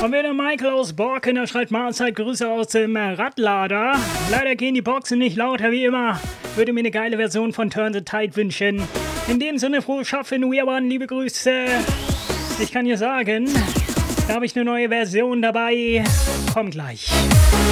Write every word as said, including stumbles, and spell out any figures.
Und wenn der Michael aus Borken, der schreibt Mahlzeit, Grüße aus dem Radlader. Leider gehen die Boxen nicht lauter wie immer. Würde mir eine geile Version von Turn the Tide wünschen. In dem Sinne, frohes Schaffen, We One, liebe Grüße. Ich kann dir sagen, da habe ich eine neue Version dabei. Komm gleich.